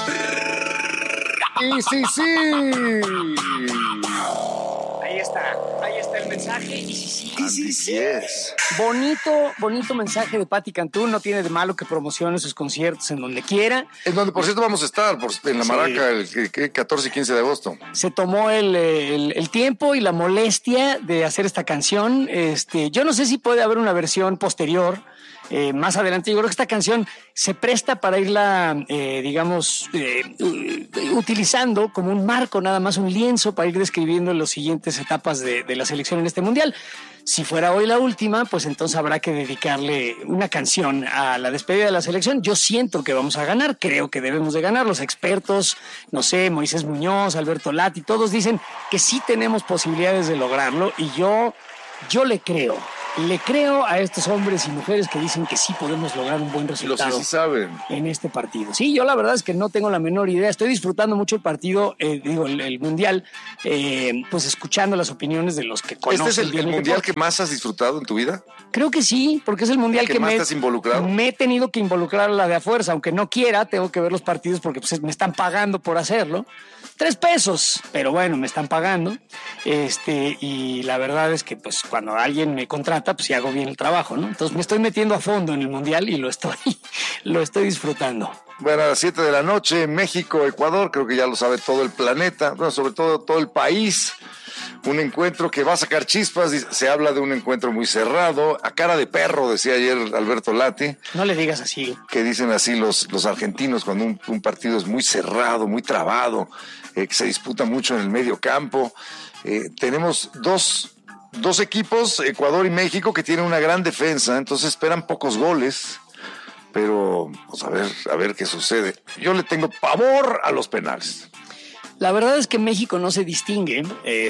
Sí, sí, sí. Ahí está el mensaje. Y sí. Yes. Bonito mensaje de Pati Cantú. No tiene de malo que promocione sus conciertos en donde quiera. En donde, por cierto, vamos a estar en la Maraca el 14 y 15 de agosto. Se tomó el tiempo y la molestia de hacer esta canción. Yo no sé si puede haber una versión posterior. Más adelante, yo creo que esta canción se presta para irla, utilizando como un marco, nada más un lienzo para ir describiendo las siguientes etapas de la selección en este mundial. Si fuera hoy la última, pues entonces habrá que dedicarle una canción a la despedida de la selección. Yo siento que vamos a ganar, creo que debemos de ganar. Los expertos, no sé, Moisés Muñoz, Alberto Lati, todos dicen que sí tenemos posibilidades de lograrlo y yo le creo. Le creo a estos hombres y mujeres que dicen que sí podemos lograr un buen resultado. Los que sí saben. En este partido. Sí, yo la verdad es que no tengo la menor idea. Estoy disfrutando mucho el partido, el mundial, pues escuchando las opiniones de los que conocen. ¿Este es el mundial que más has disfrutado en tu vida? Creo que sí, porque es el mundial que más te has involucrado. Me he tenido que involucrar a la de a fuerza, aunque no quiera, tengo que ver los partidos porque pues, me están pagando por hacerlo. 3 pesos, pero bueno, me están pagando. Y la verdad es que pues cuando alguien me contrata, pues sí hago bien el trabajo, ¿no? Entonces me estoy metiendo a fondo en el mundial y lo estoy disfrutando. Bueno, a las 7 de la noche, México, Ecuador, creo que ya lo sabe todo el planeta, bueno, sobre todo el país. Un encuentro que va a sacar chispas, se habla de un encuentro muy cerrado, a cara de perro, decía ayer Alberto Lati. No le digas así. Que dicen así los argentinos cuando un partido es muy cerrado, muy trabado, que se disputa mucho en el medio campo. Tenemos dos equipos, Ecuador y México, que tienen una gran defensa, entonces esperan pocos goles, pero pues a ver qué sucede. Yo le tengo pavor a los penales. La verdad es que México no se distingue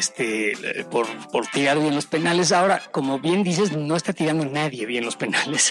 por tirar bien los penales. Ahora, como bien dices, no está tirando nadie bien los penales.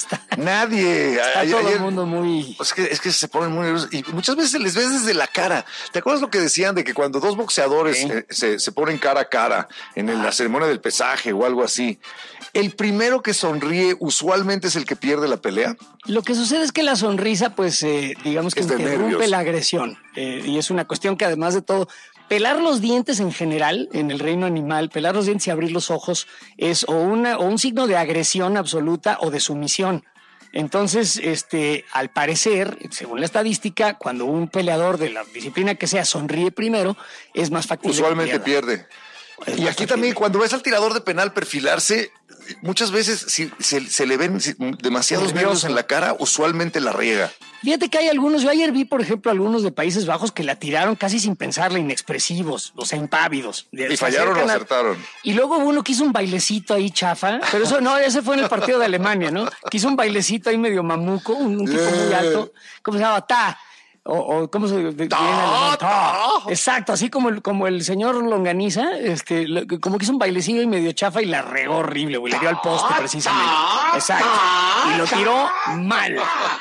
Nadie. Está todo el mundo muy... Es que se ponen muy nerviosos y muchas veces les ves desde la cara. ¿Te acuerdas lo que decían de que cuando dos boxeadores se ponen cara a cara en la ceremonia del pesaje o algo así, el primero que sonríe usualmente es el que pierde la pelea? Lo que sucede es que la sonrisa, pues, digamos que interrumpe la agresión. Y es una cuestión que además de todo, pelar los dientes en general, en el reino animal, pelar los dientes y abrir los ojos es o un signo de agresión absoluta o de sumisión. Entonces, al parecer, según la estadística, cuando un peleador de la disciplina que sea sonríe primero, es más factible. Usualmente pierde. Y aquí también, cuando ves al tirador de penal perfilarse, muchas veces si se le ven demasiados nervios en la cara, usualmente la riega. Fíjate que hay algunos, yo ayer vi, por ejemplo, algunos de Países Bajos que la tiraron casi sin pensarla, inexpresivos, o sea, impávidos. ¿Y fallaron o acertaron? Y luego uno que hizo un bailecito ahí chafa, pero eso no, ese fue en el partido de Alemania, ¿no? Que hizo un bailecito ahí medio mamuco, un tipo muy alto, ¿cómo se llama? O ¿cómo se dice? Exacto, así como el señor Longaniza, como que hizo un bailecillo y medio chafa y la regó horrible, güey, le dio al poste precisamente. Exacto. Y lo tiró mal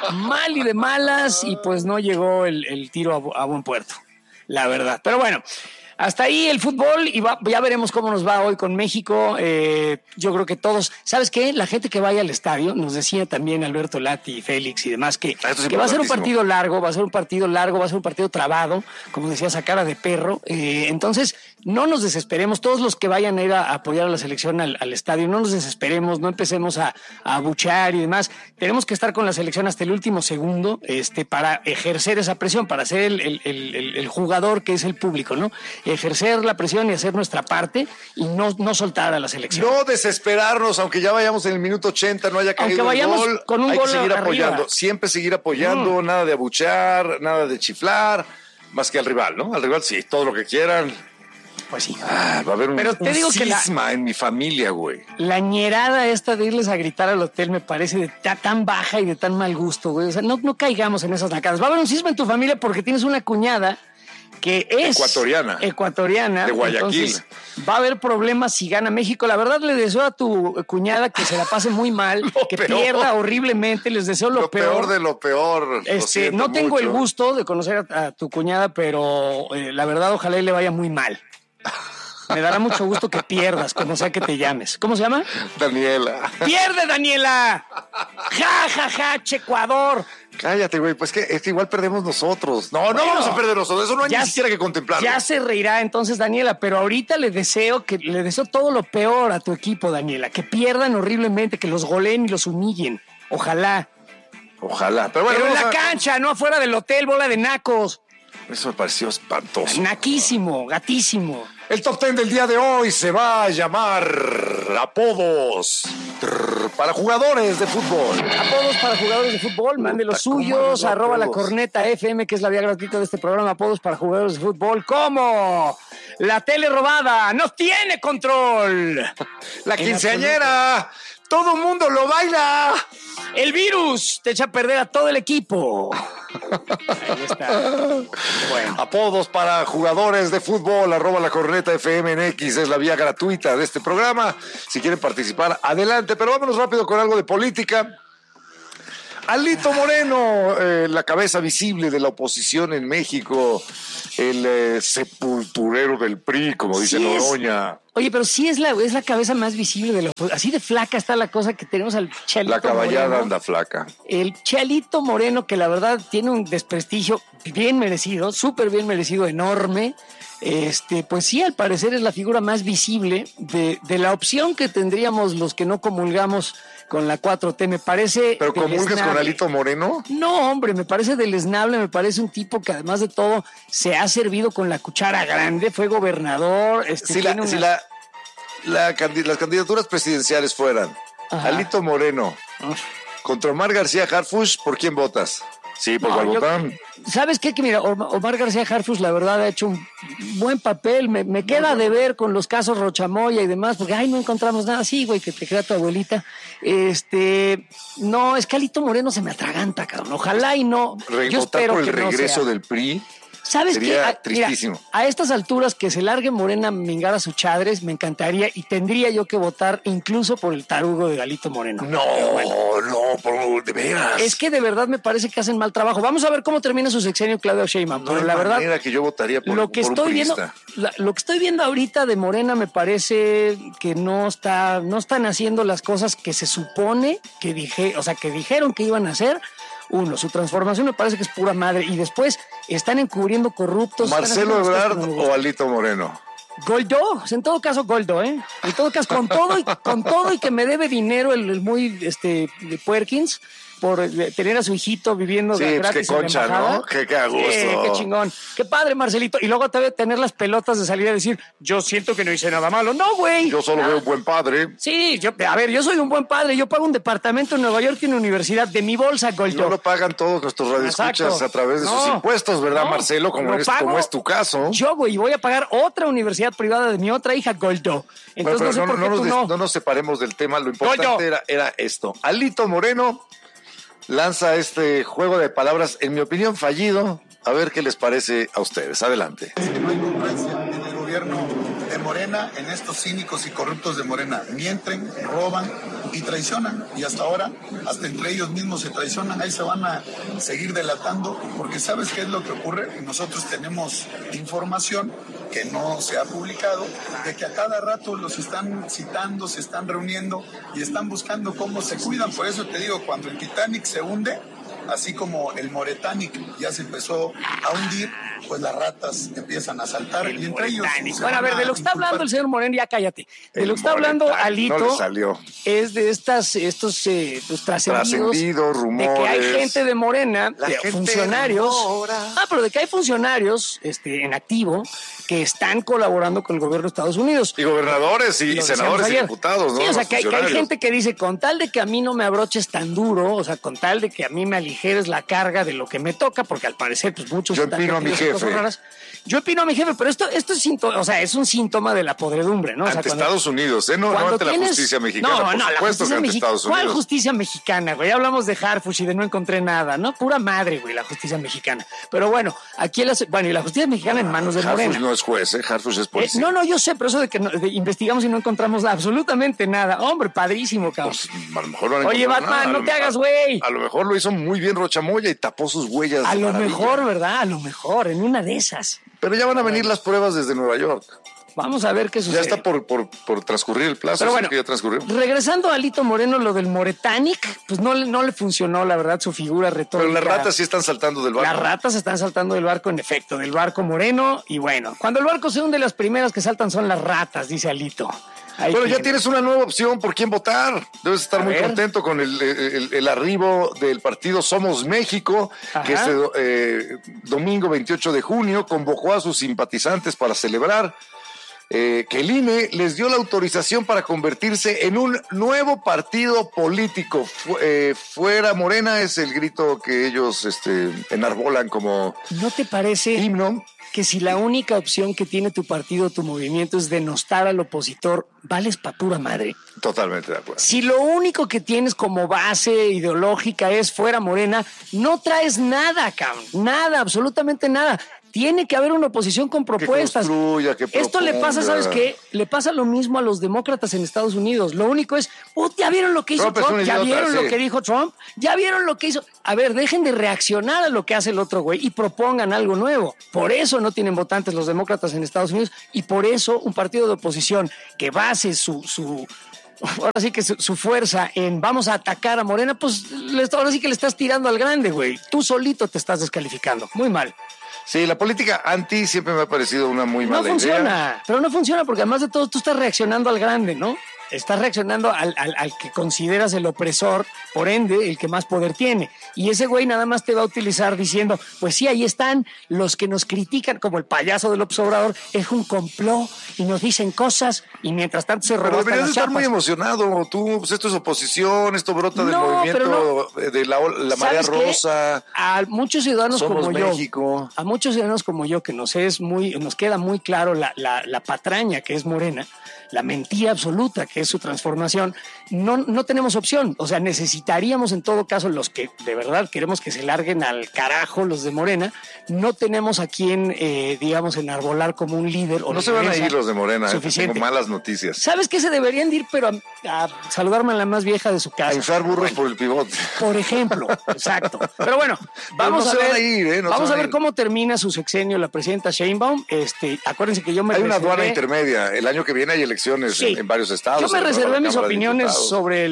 y de malas, y pues no llegó el tiro a buen puerto, la verdad. Pero bueno, hasta ahí el fútbol y ya veremos cómo nos va hoy con México. Yo creo que todos, ¿sabes qué? La gente que vaya al estadio, nos decía también Alberto Lati, Félix y demás, que va a ser un partido largo, va a ser un partido trabado, como decías, a cara de perro. Entonces, no nos desesperemos, todos los que vayan a ir a apoyar a la selección al estadio, no nos desesperemos, no empecemos a abuchear y demás. Tenemos que estar con la selección hasta el último segundo, para ejercer esa presión, para ser el jugador que es el público, ¿no? Ejercer la presión y hacer nuestra parte y no soltar a la selección. No desesperarnos, aunque ya vayamos en el minuto 80, no haya caído el gol, con un hay gol que seguir arriba. apoyando, siempre seguir apoyando, nada de abuchear, nada de chiflar, más que al rival, ¿no? Al rival sí, todo lo que quieran. Pues sí. Va a haber un cisma en mi familia, güey. La ñerada esta de irles a gritar al hotel me parece de tan baja y de tan mal gusto, güey. O sea, no caigamos en esas nacadas. Va a haber un cisma en tu familia porque tienes una cuñada que es ecuatoriana de Guayaquil. Entonces, va a haber problemas si gana México. La verdad, le deseo a tu cuñada que se la pase muy mal, que pierda horriblemente. Les deseo lo peor. Peor de lo peor. No tengo mucho. el gusto de conocer a tu cuñada, pero la verdad, ojalá y le vaya muy mal. Me dará mucho gusto que pierdas, como sea que te llames. ¿Cómo se llama? Daniela. ¡Pierde, Daniela! ¡Ja, ja, ja, Checuador! Cállate, güey, pues es que igual perdemos nosotros. No, no vamos a perder nosotros, eso no hay ni siquiera que contemplarlo. Ya se reirá entonces, Daniela, pero ahorita le deseo todo lo peor a tu equipo, Daniela, que pierdan horriblemente, que los goleen y los humillen. Ojalá. Ojalá. Pero bueno, en la cancha, no afuera del hotel, bola de nacos. Eso me pareció espantoso. Naquísimo, gatísimo. El top 10 del día de hoy se va a llamar apodos para jugadores de fútbol. Apodos para jugadores de fútbol, mande los suyos, @lacorneta.fm, que es la vía gratuita de este programa. Apodos para jugadores de fútbol, ¿cómo? La tele robada no tiene control. La quinceañera, todo mundo lo baila. El virus te echa a perder a todo el equipo. Ahí está. Bueno. Apodos para jugadores de fútbol, @lacorneta.fm en X es la vía gratuita de este programa. Si quieren participar, adelante. Pero vámonos rápido con algo de política. Alito Moreno, la cabeza visible de la oposición en México, el sepulturero del PRI, como dice Noroña. Oye, pero sí es la cabeza más visible de la oposición. Así de flaca está la cosa que tenemos al Chalito Moreno. La caballada anda flaca. El Chalito Moreno, que la verdad tiene un desprestigio bien merecido, súper bien merecido, enorme. Pues sí, al parecer es la figura más visible de la opción que tendríamos los que no comulgamos con la 4T, me parece. ¿Pero comulgas con Alito Moreno? No, hombre, me parece deleznable, me parece un tipo que además de todo se ha servido con la cuchara grande, fue gobernador. Las candidaturas presidenciales fueran Alito Moreno contra Omar García Harfuch, ¿por quién votas? Sí, por Guadalupán. ¿Sabes qué? Que mira, Omar García Harfuch la verdad ha hecho un buen papel. Me queda de ver con los casos Rochamoya y demás, porque no encontramos nada. Sí, güey, que te crea tu abuelita. No, es que Alito Moreno se me atraganta, cabrón. Ojalá y no. Yo espero por el regreso del PRI. ¿Sabes qué? Tristísimo. Mira, a estas alturas que se largue Morena a mingar a sus chadres, me encantaría y tendría yo que votar incluso por el tarugo de Alito Moreno. No, de veras. Es que de verdad me parece que hacen mal trabajo. Vamos a ver cómo termina su sexenio Claudia Sheinbaum. Pero la verdad, que yo votaría por lo que estoy viendo, lo que estoy viendo ahorita de Morena me parece que no están haciendo las cosas que se supone que dijeron que iban a hacer. Uno, su transformación me parece que es pura madre. Y después están encubriendo corruptos. ¿Marcelo Ebrard o Alito Moreno? Goldo, en todo caso Goldo, En todo caso, con todo y que me debe dinero el muy de Puerkins por tener a su hijito viviendo gratis qué concha, en la embajada. ¿no? Qué a gusto. Qué chingón. Qué padre, Marcelito. Y luego te debe tener las pelotas de salir a decir, yo siento que no hice nada malo. No, güey. Yo solo veo un buen padre. Sí, yo soy un buen padre. Yo pago un departamento en Nueva York y una universidad de mi bolsa, Goldo. No lo pagan todos nuestros radioescuchas a través de sus impuestos, ¿verdad, Marcelo? Como es tu caso. Yo, güey, voy a pagar otra universidad privada de mi otra hija, Goldo. Entonces no nos separemos del tema. Lo importante era esto. Alito Moreno lanza este juego de palabras, en mi opinión, fallido. A ver qué les parece a ustedes. Adelante. No hay congruencia en el gobierno de Morena, en estos cínicos y corruptos de Morena. Mienten, roban y traicionan. Y hasta ahora, hasta entre ellos mismos se traicionan. Ahí se van a seguir delatando, porque ¿sabes qué es lo que ocurre? Nosotros tenemos información que no se ha publicado, de que a cada rato los están citando, se están reuniendo y están buscando cómo se cuidan. Por eso te digo, cuando el Titanic se hunde, así como el Moretanic ya se empezó a hundir, pues las ratas empiezan a saltar y entre ellos... Bueno, a ver, de lo que está hablando el señor Moreno, ya cállate. De lo que está hablando Alito es de estos trascendidos rumores, de que hay gente de Morena, funcionarios... pero de que hay funcionarios en activo que están colaborando con el gobierno de Estados Unidos. Y gobernadores y senadores y diputados, ¿no? Sí, o sea, que hay gente que dice, con tal de que a mí no me abroches tan duro, o sea, con tal de que a mí me aligeres la carga de lo que me toca, porque al parecer, pues muchos... Yo empino a mi jefe. Yo opino a mi jefe, pero esto es un síntoma de la podredumbre, ¿no? Ante Estados Unidos, no ante la justicia mexicana, por supuesto que ante Estados Unidos. ¿Cuál justicia mexicana, güey? Ya hablamos de Harfuch y de no encontré nada, ¿no? Pura madre, güey, la justicia mexicana. Pero bueno, y la justicia mexicana en manos de Morena. Harfuch no es juez, Harfuch es policía. No, yo sé, pero eso de que investigamos y no encontramos absolutamente nada. Hombre, padrísimo, cabrón. Pues, a lo mejor no Oye, Batman, nada. No te hagas, güey. A lo mejor lo hizo muy bien Rochamoya y tapó sus huellas. A lo mejor, ¿verdad? A lo mejor, en una de esas. Pero ya van a venir las pruebas desde Nueva York. Vamos a ver qué sucede. Ya está por transcurrir el plazo. Pero bueno, que ya transcurrió. Regresando a Alito Moreno, lo del Moretanic, pues no le funcionó, la verdad, su figura retórica. Pero las ratas sí están saltando del barco. Las ratas están saltando del barco, en efecto, del barco Moreno. Y bueno, cuando el barco se hunde, las primeras que saltan son las ratas, dice Alito. Bueno, ya tienes una nueva opción por quién votar. Debes estar muy contento con el arribo del partido Somos México, que este domingo 28 de junio convocó a sus simpatizantes para celebrar que el INE les dio la autorización para convertirse en un nuevo partido político. Fuera Morena es el grito que ellos enarbolan como ¿no te parece himno? Que si la única opción que tiene tu partido, tu movimiento es denostar al opositor, vales pa' pura madre? Totalmente de acuerdo. Si lo único que tienes como base ideológica es fuera Morena, no traes nada, cabrón. Nada, absolutamente nada. Tiene que haber una oposición con propuestas. Que construya, que Esto le pasa, ¿sabes qué? Le pasa lo mismo a los demócratas en Estados Unidos. Lo único es, ¿ya vieron lo que hizo Trump? ¿Ya vieron lo que dijo Trump? ¿Ya vieron lo que hizo? A ver, dejen de reaccionar a lo que hace el otro güey y propongan algo nuevo. Por eso no tienen votantes los demócratas en Estados Unidos y por eso un partido de oposición que base ahora sí que su fuerza en vamos a atacar a Morena, pues ahora sí que le estás tirando al grande, güey. Tú solito te estás descalificando. Muy mal. Sí, la política anti siempre me ha parecido una muy mala idea. No funciona, pero no funciona porque además de todo tú estás reaccionando al grande, ¿no? Estás reaccionando al que consideras el opresor, por ende, el que más poder tiene. Y ese güey nada más te va a utilizar diciendo, pues sí, ahí están los que nos critican, como el payaso del López Obrador, es un complot y nos dicen cosas y mientras tanto se rebastan las chapas. Pero deberías estar muy emocionado, tú, pues esto es oposición, esto brota del movimiento de la marea rosa. A muchos ciudadanos Somos como México. A muchos ciudadanos como yo, que nos queda muy claro la patraña que es Morena, la mentira absoluta que es su transformación, no tenemos opción. O sea, necesitaríamos en todo caso, los que de verdad queremos que se larguen al carajo, los de Morena, no tenemos a quien, digamos, enarbolar como un líder. No se van a ir los de Morena, tengo malas noticias. ¿Sabes qué? Se deberían ir, pero a saludarme a la más vieja de su casa. A inflar burros por el pivote. Por ejemplo, exacto. Pero bueno, vamos a ver cómo termina su sexenio la presidenta Sheinbaum. Acuérdense que yo me Hay una aduana intermedia. El año que viene hay elecciones en varios estados. Yo me reservé mis opiniones sobre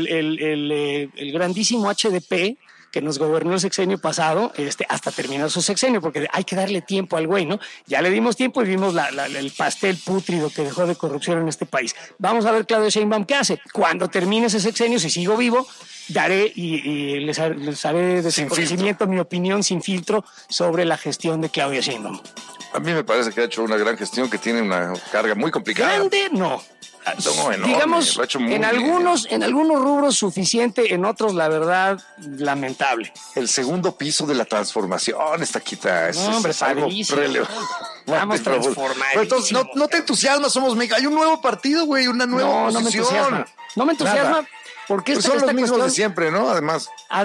el grandísimo HDP que nos gobernó el sexenio pasado, hasta terminar su sexenio, porque hay que darle tiempo al güey, ¿no? Ya le dimos tiempo y vimos el pastel pútrido que dejó de corrupción en este país. Vamos a ver Claudia Sheinbaum qué hace. Cuando termine ese sexenio, si sigo vivo, daré y les haré de su conocimiento mi opinión sin filtro sobre la gestión de Claudia Sheinbaum. A mí me parece que ha hecho una gran gestión, que tiene una carga muy complicada. Grande, no. Enorme, digamos, en algunos rubros suficiente, en otros, la verdad, lamentable. El segundo piso de la transformación está quita. Hombre, es algo relevante. Vamos transformadísimos. Entonces, no te entusiasmas, Somos México. Hay un nuevo partido, güey, una nueva oposición. No me entusiasma. Porque son los mismos de siempre, ¿no? Además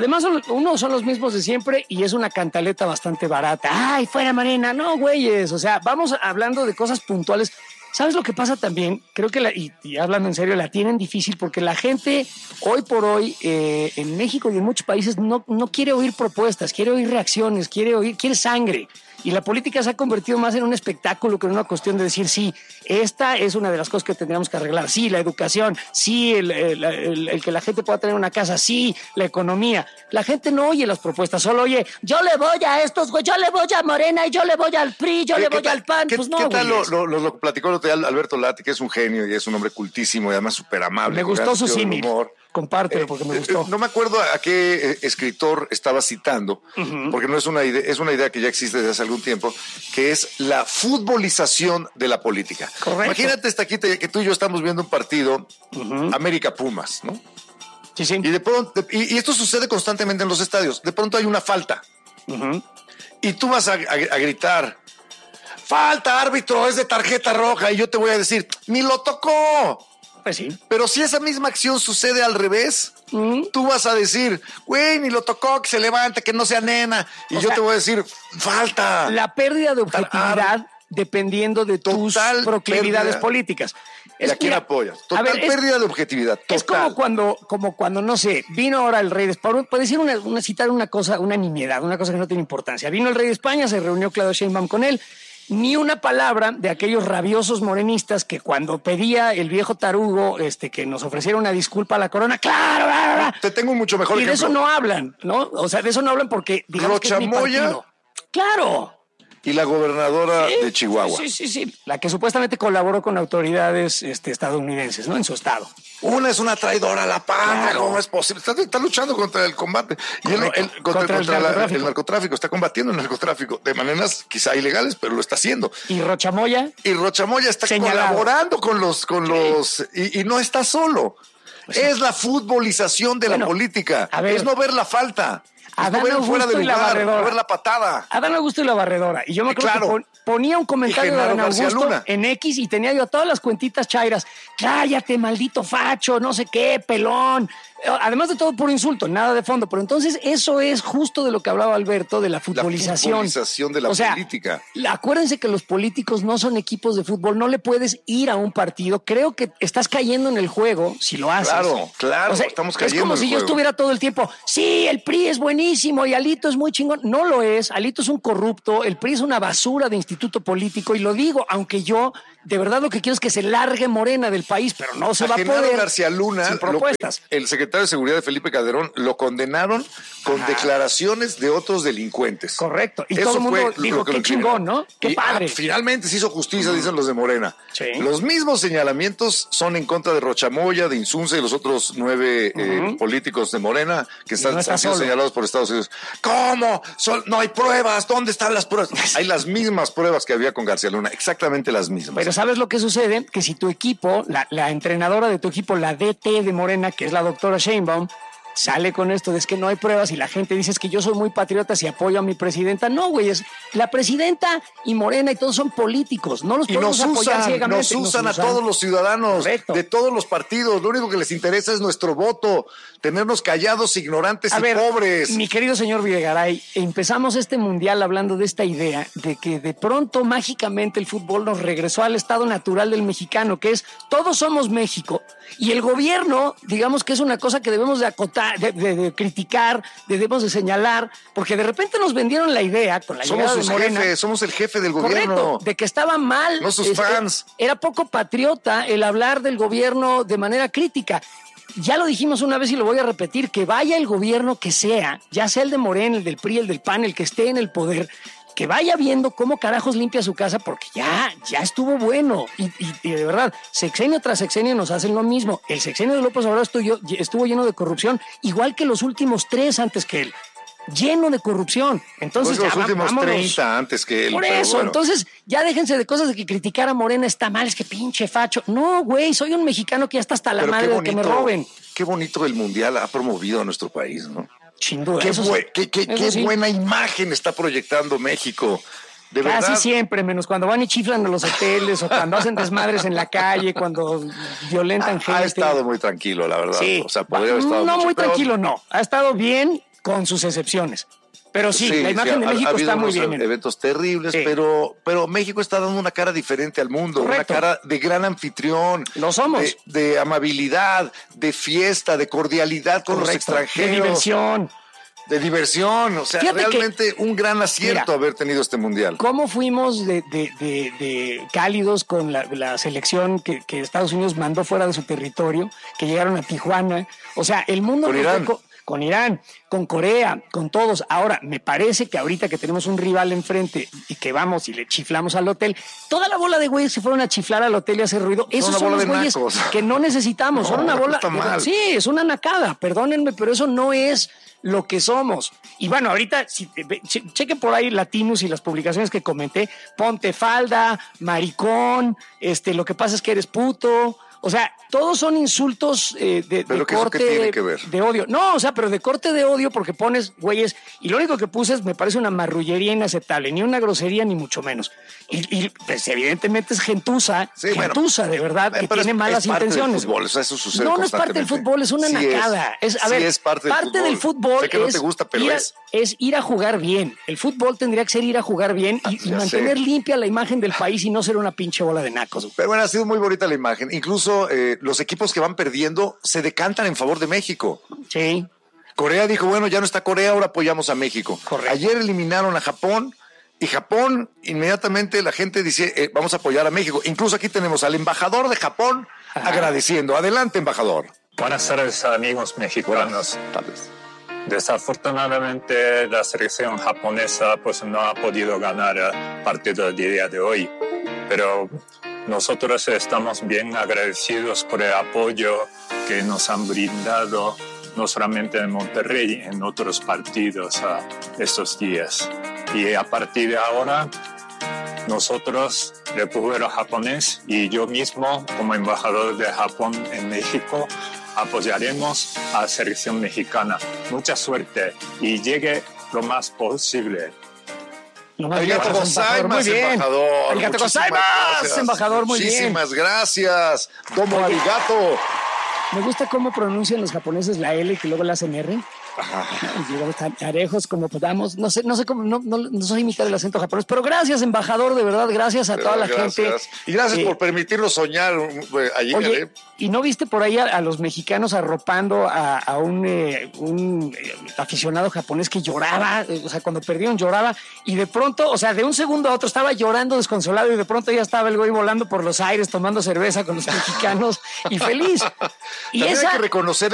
son los mismos de siempre y es una cantaleta bastante barata. ¡Ay, fuera Morena! No, güeyes. O sea, vamos hablando de cosas puntuales. ¿Sabes lo que pasa también? Creo que, y hablando en serio, la tienen difícil porque la gente hoy por hoy en México y en muchos países no quiere oír propuestas, quiere oír reacciones, quiere sangre. Y la política se ha convertido más en un espectáculo que en una cuestión de decir, sí, esta es una de las cosas que tendríamos que arreglar. Sí, la educación, sí, el que la gente pueda tener una casa, sí, la economía. La gente no oye las propuestas, solo oye, yo le voy a estos, güey, yo le voy a Morena y yo le voy al PRI, yo le voy al PAN. Pues no, ¿qué tal lo platicó el otro día Alberto Lati, que es un genio y es un hombre cultísimo y además súper amable? Me gustó su símil. Compártelo porque me gustó. No me acuerdo a qué escritor estaba citando, porque no es una idea, es una idea que ya existe desde hace algún tiempo, que es la futbolización de la política. Correcto. Imagínate, Taquita, que tú y yo estamos viendo un partido América Pumas, ¿no? Sí. Y de pronto, y esto sucede constantemente en los estadios. De pronto hay una falta. Y tú vas a gritar, falta, árbitro, es de tarjeta roja. Y yo te voy a decir, ni lo tocó. Pues sí. Pero si esa misma acción sucede al revés, tú vas a decir, güey, ni lo tocó, que se levante, que no sea nena. Y yo te voy a decir, falta. La pérdida de objetividad dependiendo de tus proclividades políticas. ¿Y a quién apoyas? Total pérdida de objetividad. Total. Es como cuando, no sé, vino ahora el rey de España. Puede decir citar una cosa, una nimiedad, una cosa que no tiene importancia. Vino el rey de España, se reunió Claudia Sheinbaum con él. ni una palabra de aquellos rabiosos morenistas que cuando pedía el viejo tarugo que nos ofreciera una disculpa a la corona, ¡claro! Bla, bla, bla. Te tengo un mucho mejor Y ejemplo. de eso no hablan, ¿no? O sea, de eso no hablan porque digamos que es mi Rochamoya. partido. ¡Claro! Y la gobernadora de Chihuahua. Sí. La que supuestamente colaboró con autoridades estadounidenses, ¿no? En su estado. Una es una traidora a la patria, Claro. ¿cómo es posible? Está luchando contra el combate. Y Contra el narcotráfico. el narcotráfico, está combatiendo el narcotráfico de maneras quizá ilegales, pero lo está haciendo. Y Rochamoya, Y Rochamoya está Señalado. colaborando con los y no está solo. Es la futbolización de la Bueno, política. a ver. Es no ver la falta. Es Adán no ver fuera de Augusto y la lugar, barredora. no ver la patada. Adán Augusto y la barredora. Y yo me acuerdo Claro. que ponía un comentario Y de Genaro Adán García Augusto Luna. en X y tenía yo a todas las cuentitas chairas. Cállate, maldito facho, no sé qué, pelón. Además de todo, puro insulto, nada de fondo. Pero entonces eso es justo de lo que hablaba Alberto, de la futbolización. La futbolización de la política. Acuérdense que los políticos no son equipos de fútbol, no le puedes ir a un partido. Creo que estás cayendo en el juego si lo haces. Claro, estamos cayendo Es como en el si yo juego. estuviera todo el tiempo, sí, el PRI es buenísimo y Alito es muy chingón. No lo es, Alito es un corrupto, el PRI es una basura de instituto político y lo digo, aunque yo de verdad lo que quiero es que se largue Morena del país, pero no se va a Genaro poder. García Luna, sin propuestas. el secretario de Seguridad de Felipe Calderón, lo condenaron con declaraciones de otros delincuentes. Correcto. Y Eso todo el mundo fue dijo, lo que qué lo chingón, incriminó. ¿no? Qué Y, padre. finalmente se hizo justicia, dicen los de Morena. Sí. Los mismos señalamientos son en contra de Rochamoya, de Insunza y los otros 9 políticos de Morena que no han está sido solo. señalados por Estados Unidos. ¿Cómo? No hay pruebas. ¿Dónde están las pruebas? Hay las mismas pruebas que había con García Luna, exactamente las mismas. Pero ¿sabes lo que sucede? Que si tu equipo, la entrenadora de tu equipo, la DT de Morena, que es la doctora Sheinbaum, sale con esto de es que no hay pruebas y la gente dice es que yo soy muy patriota si apoyo a mi presidenta. No, güey, es la presidenta y Morena y todos son políticos. No los Y podemos apoyar ciegamente. nos usan a todos los ciudadanos. Correcto. De todos los partidos. Lo único que les interesa es nuestro voto, tenernos callados, ignorantes A y ver, pobres. mi querido señor Videgaray, empezamos este mundial hablando de esta idea de que de pronto mágicamente el fútbol nos regresó al estado natural del mexicano, que es todos somos México. Y el gobierno, digamos que es una cosa que debemos de acotar, de criticar, debemos de señalar, porque de repente nos vendieron la idea con la llegada de Morena. Somos el jefe del gobierno. Correcto, de que estaba mal. No sus fans. Era poco patriota el hablar del gobierno de manera crítica. Ya lo dijimos una vez y lo voy a repetir, que vaya el gobierno que sea, ya sea el de Morena, el del PRI, el del PAN, el que esté en el poder, que vaya viendo cómo carajos limpia su casa, porque ya estuvo bueno. Y de verdad, sexenio tras sexenio nos hacen lo mismo. El sexenio de López Obrador estuvo lleno de corrupción, igual que los últimos 3 antes que él. Lleno de corrupción. Entonces Pues los últimos vámonos. 30 antes que él. Por pero eso, bueno. entonces ya déjense de cosas de que criticar a Morena está mal, es que pinche facho. No, güey, soy un mexicano que ya está hasta la Pero madre de que me roben. Qué bonito el Mundial ha promovido a nuestro país, ¿no? Sin duda. Qué, eso sí. qué Eso sí. buena imagen está proyectando México. De Casi verdad. siempre, menos cuando van y chiflan a los hoteles o cuando hacen desmadres en la calle, cuando violentan gente. Ha estado muy tranquilo, la verdad. Sí. O sea, podría haber estado no mucho muy peor. tranquilo, no. Ha estado bien con sus excepciones. Pero sí, la imagen de ha México habido está muy unos bien. eventos terribles, Sí. pero México está dando una cara diferente al mundo, Correcto. una cara de gran anfitrión. Lo somos. De amabilidad, de fiesta, de cordialidad con los Correcto. extranjeros. De diversión. De diversión. O sea, Fíjate que- realmente un gran acierto Mira, haber tenido este mundial. ¿Cómo fuimos de cálidos con la selección que Estados Unidos mandó fuera de su territorio, que llegaron a Tijuana? O sea, el mundo... Con nos Irán. fue con Irán, con Corea, con todos. Ahora, me parece que ahorita que tenemos un rival enfrente y que vamos y le chiflamos al hotel, toda la bola de güeyes se fueron a chiflar al hotel y a hacer ruido. Esos una son bola los de güeyes nacos. que no necesitamos. Son una No, bola... está mal. Sí, es una nacada, perdónenme, pero eso no es lo que somos. Y bueno, ahorita, si cheque por ahí Latinos y las publicaciones que comenté, ponte falda, maricón, lo que pasa es que eres puto. O sea, todos son insultos de Pero que eso corte qué tiene que ver. de odio. No, o sea, pero de corte de odio porque pones güeyes y lo único que puse me parece una marrullería inaceptable, ni una grosería ni mucho menos. Y pues evidentemente es gentuza, Sí, bueno, de verdad, que pero tiene es malas parte del intenciones. fútbol, o sea, eso sucede No es parte del constantemente. fútbol, es una Sí nacada. sí es parte del fútbol. Sé que no te gusta, pero es ir a jugar bien. El fútbol tendría que ser ir a jugar bien y Ya mantener sé. limpia la imagen del país y no ser una pinche bola de nacos. Pero bueno, ha sido muy bonita la imagen. Incluso los equipos que van perdiendo se decantan en favor de México. Sí. Corea dijo, bueno, ya no está Corea, ahora apoyamos a México. Correcto. Ayer eliminaron a Japón y Japón, inmediatamente la gente dice, vamos a apoyar a México. Incluso aquí tenemos al embajador de Japón agradeciendo. Adelante, embajador. Buenas tardes, amigos mexicanos. Desafortunadamente, la selección japonesa pues, no ha podido ganar el partido del día de hoy, pero nosotros estamos bien agradecidos por el apoyo que nos han brindado, no solamente en Monterrey, en otros partidos estos días. Y a partir de ahora, nosotros, el pueblo japonés y yo mismo, como embajador de Japón en México, apoyaremos a la selección mexicana. Mucha suerte y llegue lo más posible. Arigato gozaimasu, embajador. Arigato gozaimasu, embajador, muy bien. Muchísimas gracias. Domo arigato. Me gusta cómo pronuncian los japoneses la L que luego la hacen R. Llegamos tan parejos como podamos. No sé cómo, no soy imitar el acento japonés, pero gracias, embajador, de verdad, gracias a toda la gente. Y gracias por permitirnos soñar allí. Oye, ¿y no viste por ahí a los mexicanos arropando a un aficionado japonés que lloraba? O sea, cuando perdieron lloraba y de pronto, o sea, de un segundo a otro estaba llorando desconsolado y de pronto ya estaba el güey volando por los aires tomando cerveza con los mexicanos y feliz. Y también hay que reconocer